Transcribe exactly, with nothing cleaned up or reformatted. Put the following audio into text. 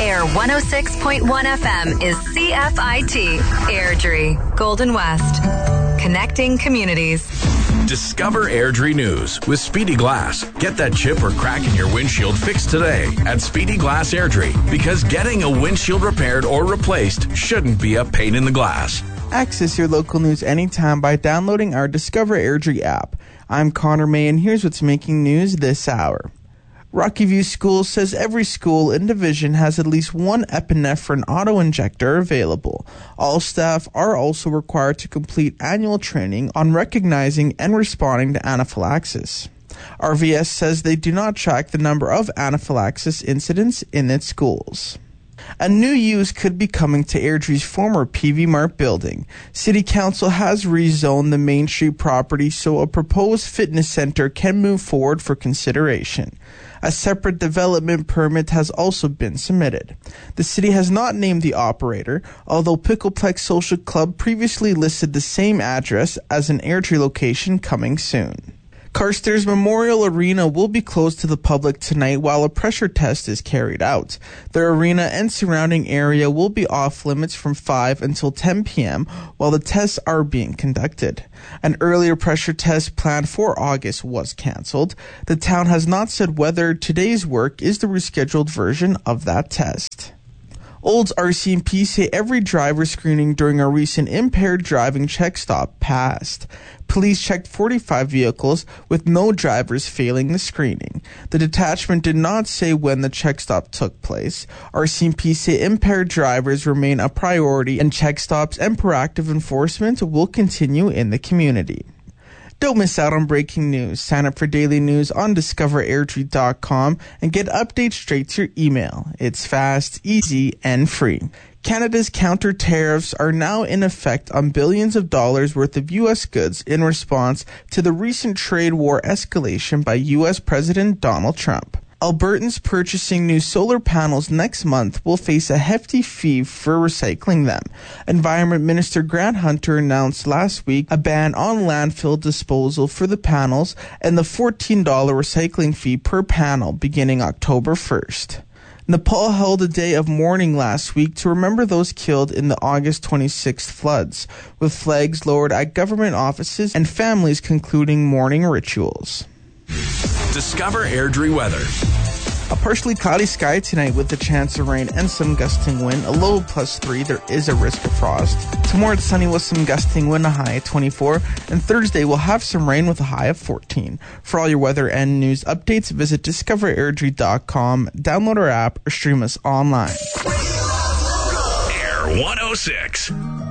Air one oh six point one F M is C F I T, Airdrie, Golden West. Connecting communities. Discover Airdrie News with Speedy Glass. Get that chip or crack in your windshield fixed today at Speedy Glass Airdrie, because getting a windshield repaired or replaced shouldn't be a pain in the glass. Access your local news anytime by downloading our Discover Airdrie app. I'm Connor May, and here's what's making news this hour. Rocky View Schools says every school in division has at least one epinephrine auto-injector available. All staff are also required to complete annual training on recognizing and responding to anaphylaxis. R V S says they do not track the number of anaphylaxis incidents in its schools. A new use could be coming to Airdrie's former P V Mart building. City Council has rezoned the Main Street property so a proposed fitness center can move forward for consideration. A separate development permit has also been submitted. The city has not named the operator, although Pickleplex Social Club previously listed the same address as an Airdrie location coming soon. Carstairs Memorial Arena will be closed to the public tonight while a pressure test is carried out. The arena and surrounding area will be off limits from five until ten p.m. while the tests are being conducted. An earlier pressure test planned for August was cancelled. The town has not said whether today's work is the rescheduled version of that test. Olds R C M P say every driver screening during a recent impaired driving check stop passed. Police checked forty-five vehicles with no drivers failing the screening. The detachment did not say when the check stop took place. R C M P say impaired drivers remain a priority and check stops and proactive enforcement will continue in the community. Don't miss out on breaking news. Sign up for daily news on discover airdrie dot com and get updates straight to your email. It's fast, easy, and free. Canada's counter tariffs are now in effect on billions of dollars worth of U S goods in response to the recent trade war escalation by U S President Donald Trump. Albertans purchasing new solar panels next month will face a hefty fee for recycling them. Environment Minister Grant Hunter announced last week a ban on landfill disposal for the panels and the fourteen dollars recycling fee per panel beginning October first. Nepal held a day of mourning last week to remember those killed in the August twenty-sixth floods, with flags lowered at government offices and families concluding mourning rituals. Discover Airdrie weather. A partially cloudy sky tonight with a chance of rain and some gusting wind. A low of plus three. There is a risk of frost. Tomorrow it's sunny with some gusting wind, a high of twenty-four. And Thursday we'll have some rain with a high of fourteen. For all your weather and news updates, visit discover airdrie dot com, download our app, or stream us online. Air one oh six.